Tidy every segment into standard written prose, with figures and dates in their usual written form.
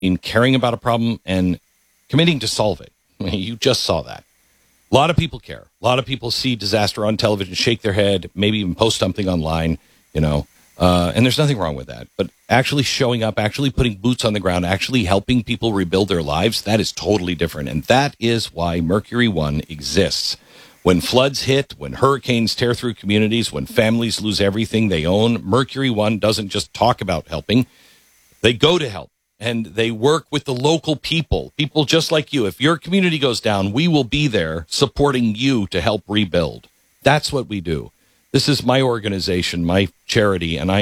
in caring about a problem and committing to solve it. I mean, you just saw that. A lot of people care. A lot of people see disaster on television, shake their head, maybe even post something online, and there's nothing wrong with that. But actually showing up, actually putting boots on the ground, actually helping people rebuild their lives, that is totally different. And that is why Mercury One exists. When floods hit, when hurricanes tear through communities, when families lose everything they own, Mercury One doesn't just talk about helping. They go to help. And they work with the local people just like you. If your community goes down, we will be there supporting you to help rebuild. That's what we do. This is my organization, my charity, and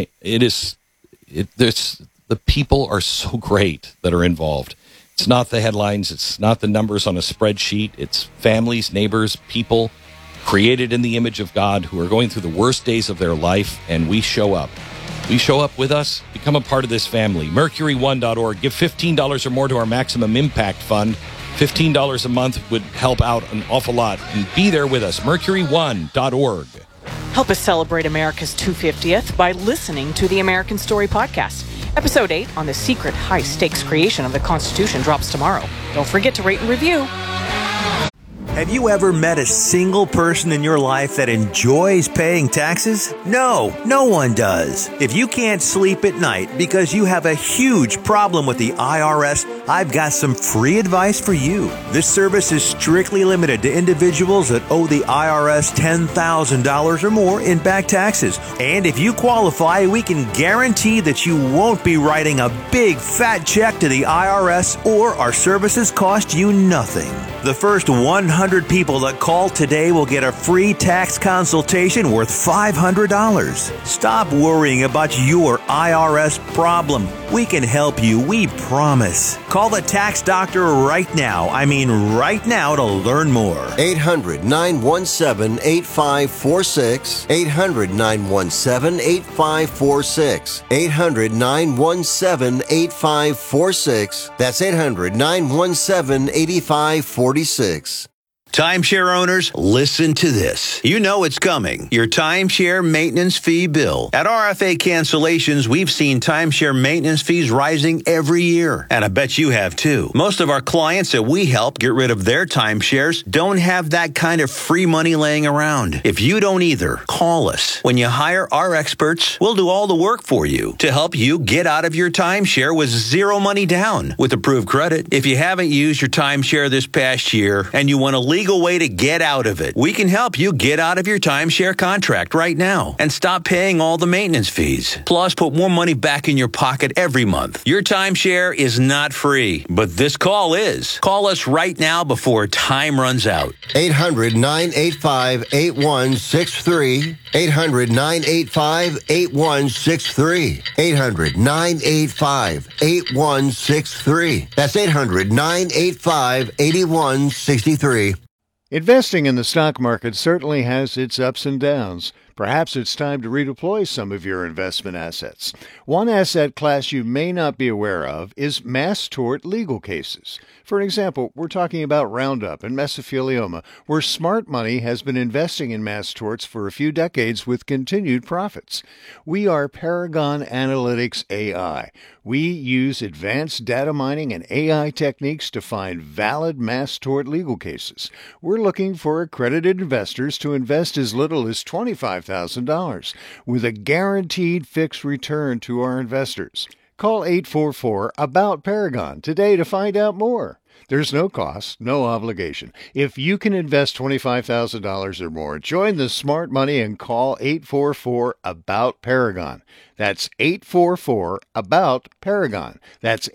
the people are so great that are involved. It's not the headlines. It's not the numbers on a spreadsheet. It's families, neighbors, people created in the image of God who are going through the worst days of their life, and we show up. We show up with us, become a part of this family. Mercury1.org. Give $15 or more to our Maximum Impact Fund. $15 a month would help out an awful lot. And be there with us. Mercury1.org. Help us celebrate America's 250th by listening to the American Story podcast. Episode 8 on the secret high-stakes creation of the Constitution drops tomorrow. Don't forget to rate and review. Have you ever met a single person in your life that enjoys paying taxes? No, no one does. If you can't sleep at night because you have a huge problem with the IRS, I've got some free advice for you. This service is strictly limited to individuals that owe the IRS $10,000 or more in back taxes. And if you qualify, we can guarantee that you won't be writing a big fat check to the IRS, or our services cost you nothing. The first 100 people that call today will get a free tax consultation worth $500. Stop worrying about your IRS problem. We can help you, we promise. Call the tax doctor right now. I mean right now, to learn more. 800-917-8546. 800-917-8546. 800-917-8546. That's 800-917-8546. Timeshare owners, listen to this. You know it's coming. Your timeshare maintenance fee bill. At RFA Cancellations, we've seen timeshare maintenance fees rising every year. And I bet you have too. Most of our clients that we help get rid of their timeshares don't have that kind of free money laying around. If you don't either, call us. When you hire our experts, we'll do all the work for you to help you get out of your timeshare with zero money down with approved credit. If you haven't used your timeshare this past year and you want to legal way to get out of it, we can help you get out of your timeshare contract right now and stop paying all the maintenance fees. Plus, put more money back in your pocket every month. Your timeshare is not free, but this call is. Call us right now before time runs out. 800-985-8163. 800-985-8163. 800-985-8163. That's 800-985-8163. Investing in the stock market certainly has its ups and downs. Perhaps it's time to redeploy some of your investment assets. One asset class you may not be aware of is mass tort legal cases. For example, we're talking about Roundup and mesothelioma, where smart money has been investing in mass torts for a few decades with continued profits. We are Paragon Analytics AI. We use advanced data mining and AI techniques to find valid mass tort legal cases. We're looking for accredited investors to invest as little as $25,000 with a guaranteed fixed return to our investors. Call 844-ABOUT-PARAGON today to find out more. There's no cost, no obligation. If you can invest $25,000 or more, join the smart money and call 844-ABOUT-PARAGON. That's 844-ABOUT-PARAGON. That's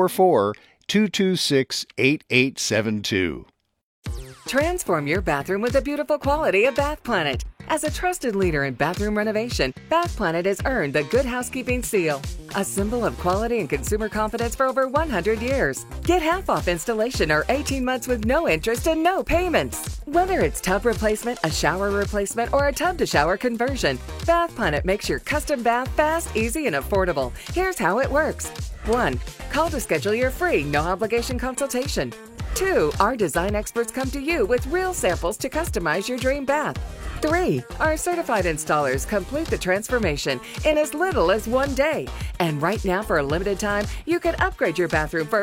844-226-8872. Transform your bathroom with the beautiful quality of Bath Planet. As a trusted leader in bathroom renovation, Bath Planet has earned the Good Housekeeping seal, a symbol of quality and consumer confidence for over 100 years. Get half off installation or 18 months with no interest and no payments. Whether it's tub replacement, a shower replacement, or a tub-to-shower conversion, Bath Planet makes your custom bath fast, easy, and affordable. Here's how it works. 1. Call to schedule your free, no-obligation consultation. 2, our design experts come to you with real samples to customize your dream bath. 3, our certified installers complete the transformation in as little as 1 day. And right now, for a limited time, you can upgrade your bathroom for